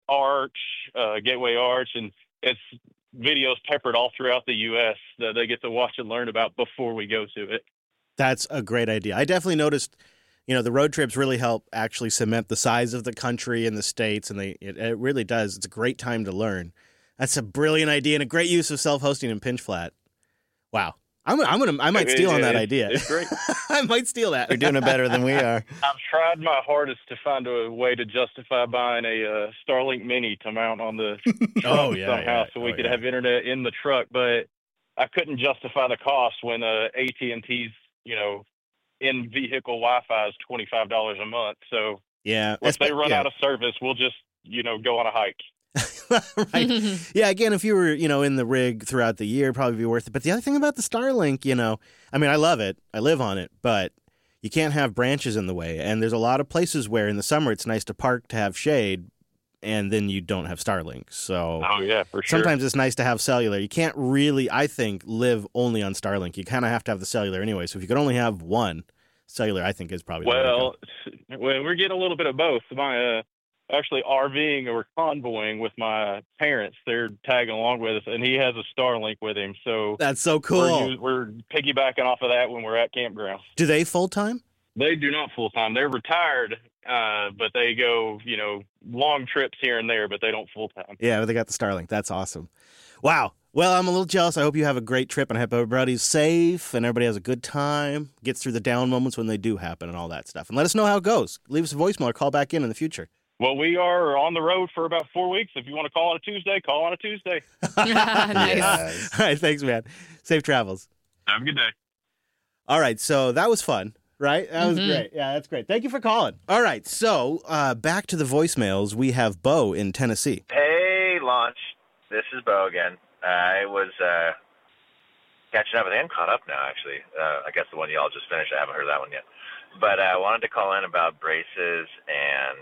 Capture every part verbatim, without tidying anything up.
Arch, uh, Gateway Arch, and it's videos peppered all throughout the U S that they get to watch and learn about before we go to it. That's a great idea. I definitely noticed, you know, the road trips really help actually cement the size of the country and the states, and they it, it really does. It's a great time to learn. That's a brilliant idea and a great use of self-hosting in Pinch Flat. Wow. I'm, I'm gonna. I might steal on that it's, idea. It's great. I might steal that. You're doing it better than we are. I've tried my hardest to find a way to justify buying a uh, Starlink Mini to mount on the truck Oh, yeah, somehow, yeah. so we Oh, could yeah. have internet in the truck. But I couldn't justify the cost when uh, A T and T's, you know, in vehicle Wi-Fi is twenty-five dollars a month. So Yeah. if they run yeah. out of service, we'll just, you know, go on a hike. Right. Yeah, again, if you were, you know, in the rig throughout the year, it'd probably be worth it. But the other thing about the Starlink, you know, I mean, I love it. I live on it, but you can't have branches in the way. And there's a lot of places where in the summer it's nice to park to have shade, and then you don't have Starlink. So Oh, yeah, for sure. sometimes it's nice to have cellular. You can't really, I think, live only on Starlink. You kind of have to have the cellular anyway. So if you could only have one, cellular, I think, is probably the way to Well, go. well, we're getting a little bit of both. My uh, actually RVing or convoying with my parents. They're tagging along with us, and he has a Starlink with him. So That's so we're, cool. us- we're piggybacking off of that when we're at campground. Do they full-time? They do not full time. They're retired, uh, but they go, you know, long trips here and there, but they don't full time. Yeah, they got the Starlink. That's awesome. Wow. Well, I'm a little jealous. I hope you have a great trip, and I hope everybody's safe and everybody has a good time, gets through the down moments when they do happen and all that stuff. And let us know how it goes. Leave us a voicemail or call back in in the future. Well, we are on the road for about four weeks. If you want to call on a Tuesday, call on a Tuesday. Nice. Yes. All right. Thanks, man. Safe travels. Have a good day. All right. So that was fun, right? That was Mhm. great. Yeah, that's great. Thank you for calling. All right. So uh, back to the voicemails. We have Bo in Tennessee. Hey, Launch. This is Bo again. I was uh, catching up with and caught up now, actually. Uh, I guess the one y'all just finished. I haven't heard that one yet. But I uh, wanted to call in about braces and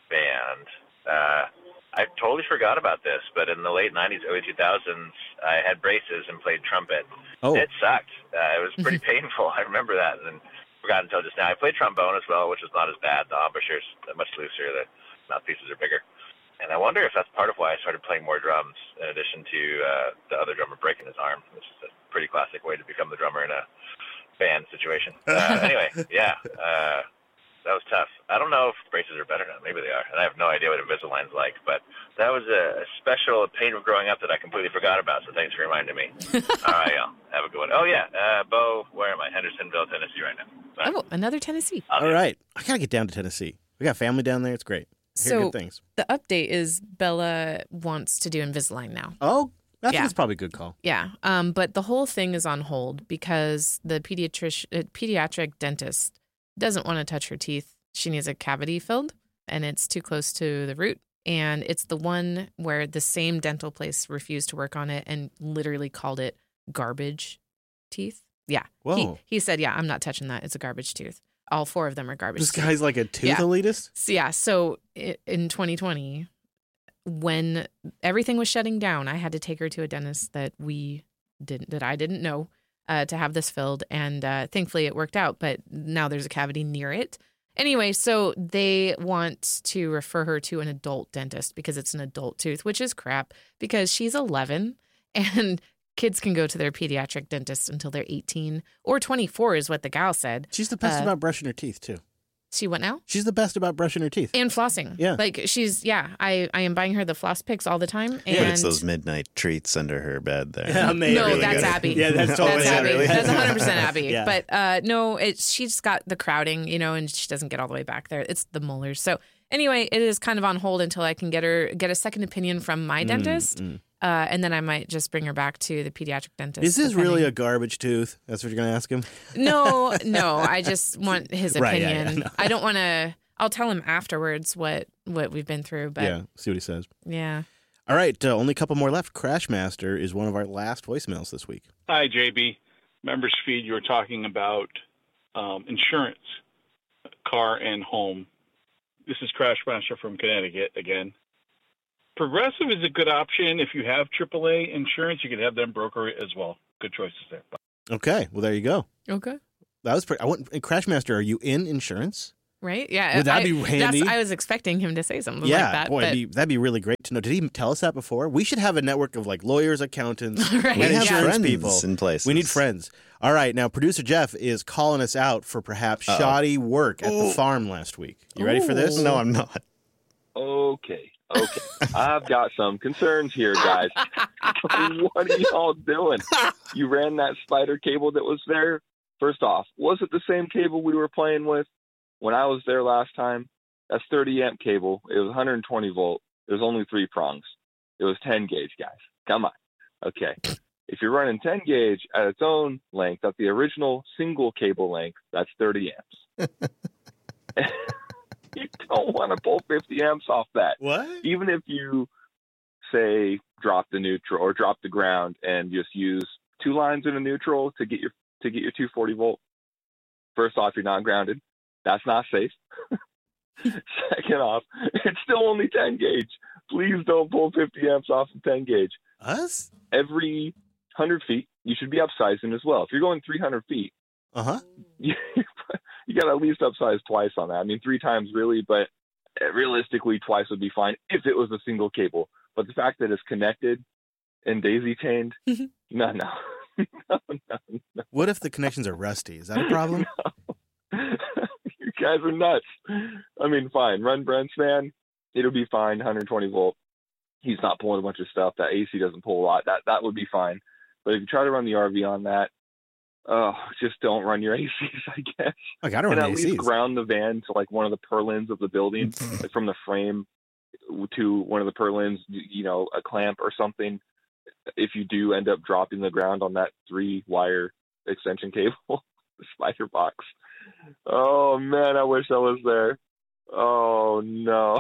band. Uh, I totally forgot about this, but in the late nineties, early two thousands, I had braces and played trumpet. Oh, It sucked. Uh, it was pretty painful. I remember that, and then forgot until just now. I played trombone as well, which is not as bad. The embouchures are much looser. The mouthpieces are bigger. And I wonder if that's part of why I started playing more drums, in addition to uh, the other drummer breaking his arm, which is a pretty classic way to become the drummer in a band situation. Uh, anyway, yeah, uh, that was tough. I don't know if braces are better now. Maybe they are. And I have no idea what Invisalign's like, but that was a, a special pain of growing up that I completely forgot about, so thanks for reminding me. All right, y'all. Have a good one. Oh, yeah, uh, Bo, where am I? Hendersonville, Tennessee right now. Bye. Oh, another Tennessee. I'll all be- right. I got to get down to Tennessee. We got family down there. It's great. I hear So good things. the update is Bella wants to do Invisalign now. Oh, I think Yeah. it's probably a good call. Yeah, um, but the whole thing is on hold because the pediatric uh, pediatric dentist doesn't want to touch her teeth. She needs a cavity filled, and it's too close to the root. And it's the one where the same dental place refused to work on it and literally called it garbage teeth. Yeah. Whoa. He, he said, yeah, I'm not touching that. It's a garbage tooth. All four of them are garbage This teeth. guy's like a tooth Yeah. elitist? So, yeah. So i- in twenty twenty, when everything was shutting down, I had to take her to a dentist that we didn't, that I didn't know, uh, to have this filled. And uh, thankfully it worked out, but now there's a cavity near it. Anyway, so they want to refer her to an adult dentist because it's an adult tooth, which is crap because she's eleven and kids can go to their pediatric dentist until they're eighteen or twenty-four is what the gal said. She's the best Uh, about brushing her teeth, too. She what now? She's the best about brushing her teeth. And flossing. Yeah. Like she's, yeah, I, I am buying her the floss picks all the time. And But it's those midnight treats under her bed there. Yeah, maybe. no, Really that's good. Abby. Yeah, that's totally That's Abby. Abby. That's one hundred percent Abby. Yeah. But uh, no, it, she's got the crowding, you know, and she doesn't get all the way back there. It's the molars. So anyway, it is kind of on hold until I can get her, get a second opinion from my dentist. mm. Uh, and then I might just bring her back to the pediatric dentist. Is this really a depending- garbage tooth? That's what you're going to ask him? No, no. I just want his Right, yeah, opinion. yeah, no. I don't want to. I'll tell him afterwards what what we've been through. But Yeah, see what he says. yeah. All right, uh, only a couple more left. Crashmaster is one of our last voicemails this week. Hi, J B. Members feed, you were talking about um, insurance, car and home. This is Crashmaster from Connecticut again. Progressive is a good option. If you have triple A insurance, you can have them broker it as well. Good choices there. Okay, well, there you go. Okay. That was pretty. I want Crashmaster, are you in insurance? Right? Yeah. Would that I, be handy? That's, I was expecting him to say something Yeah, like that. boy, but... it'd be, that'd be really great to know. Did he tell us that before? We should have a network of like lawyers, accountants, Right. and We have insurance friends people. in places. We need friends. All right, now producer Jeff is calling us out for perhaps Uh-oh. shoddy work at the farm last week. You ready for this? Ooh. No, I'm not. Okay, okay. I've got some concerns here, guys. What are y'all doing? You ran that spider cable that was there? First off, was it the same cable we were playing with when I was there last time? That's thirty amp cable. It was one hundred twenty volt. There's only three prongs. It was ten gauge, guys. Come on. Okay. If you're running ten gauge at its own length, at the original single cable length, that's thirty amps. You don't want to pull fifty amps off that. What? Even if you say drop the neutral or drop the ground and just use two lines in a neutral to get your to get your two forty volt. First off, you're not grounded. That's not safe. Second off, it's still only ten gauge. Please don't pull fifty amps off of ten gauge. Us? Every one hundred feet, you should be upsizing as well. If you're going three hundred feet, Uh huh. you, you got to at least upsize twice on that. I mean, three times really, but realistically, twice would be fine if it was a single cable. But the fact that it's connected and daisy chained, no, no. no, no, no. What if the connections are rusty? Is that a problem? You guys are nuts. I mean, fine. Run Brent's fan. It'll be fine. one hundred twenty volt. He's not pulling a bunch of stuff. That A C doesn't pull a lot. That that would be fine. But if you try to run the R V on that, oh, just don't run your A Cs, I guess. I got to And run at A least Cs. ground the van to like one of the purlins of the building, like from the frame to one of the purlins, you know, a clamp or something. If you do end up dropping the ground on that three wire extension cable, the spider box. Oh man, I wish I was there. Oh no.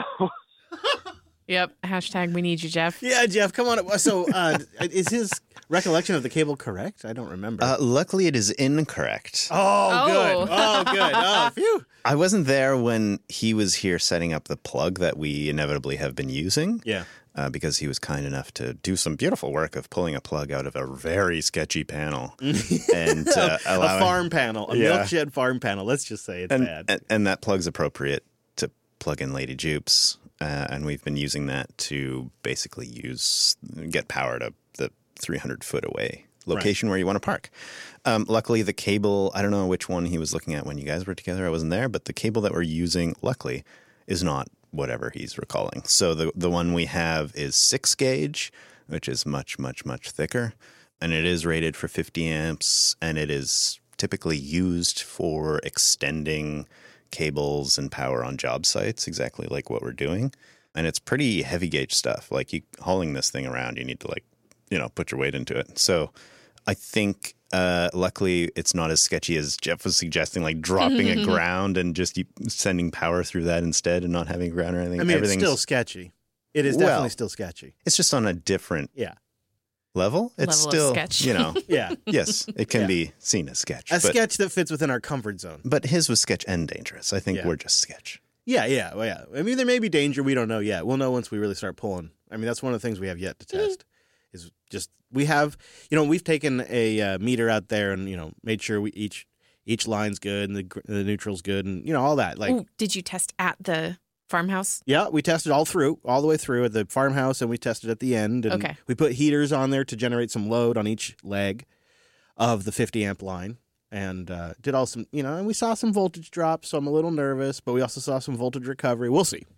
Yep. Hashtag we need you, Jeff. Yeah, Jeff, come on. So, uh, is his recollection of the cable correct? I don't remember. Uh, luckily, it is incorrect. oh, Oh. good. Oh, good. Oh, phew. I wasn't there when he was here setting up the plug that we inevitably have been using. Yeah. Uh, because he was kind enough to do some beautiful work of pulling a plug out of a very sketchy panel and uh, a allowing, farm panel, a Yeah. milk shed farm panel. Let's just say it's and, bad. and and that plug's appropriate to plug in Lady Jupes, uh, and we've been using that to basically use get power to the three hundred foot away location where you want to park. Um, luckily, the cable, I don't know which one he was looking at when you guys were together. I wasn't there, but the cable that we're using, luckily, is not whatever he's recalling. So the the one we have is six gauge, which is much, much, much thicker. And it is rated for fifty amps, and it is typically used for extending cables and power on job sites, exactly like what we're doing. And it's pretty heavy gauge stuff. Like you hauling this thing around, you need to like, you know, put your weight into it. So I think uh, luckily it's not as sketchy as Jeff was suggesting, like dropping a ground and just sending power through that instead and not having ground or anything. I mean, it's Everything's still sketchy. It is Well, definitely still sketchy. It's just on a different Yeah. level. It's Level of still, sketch. you know, Yeah. yes, it can Yeah. be seen as sketch. A but, sketch that fits within our comfort zone. but his was sketch and dangerous. I think Yeah. we're just sketch. Yeah, yeah, well, yeah. I mean, there may be danger. We don't know yet. We'll know once we really start pulling. I mean, that's one of the things we have yet to test. Is just we have, you know, we've taken a uh, meter out there and you know made sure we each each line's good and the gr- the neutral's good and you know all that. Like, Ooh, did you test at the farmhouse? yeah, we tested all through, all the way through at the farmhouse, and we tested at the end. And Okay. we put heaters on there to generate some load on each leg of the fifty amp line. And uh, did all some, you know, and we saw some voltage drops, so I'm a little nervous, but we also saw some voltage recovery. We'll see.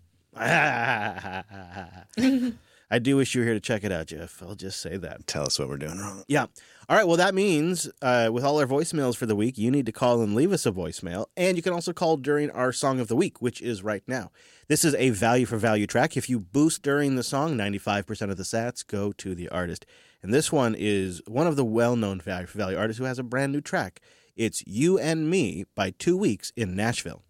I do wish you were here to check it out, Jeff. I'll just say that. Tell us what we're doing wrong. Yeah. All right. Well, that means uh, with all our voicemails for the week, you need to call and leave us a voicemail. And you can also call during our song of the week, which is right now. This is a value for value track. If you boost during the song, ninety-five percent of the sats go to the artist. And this one is one of the well-known value for value artists who has a brand new track. It's You and Me by Two Weeks in Nashville.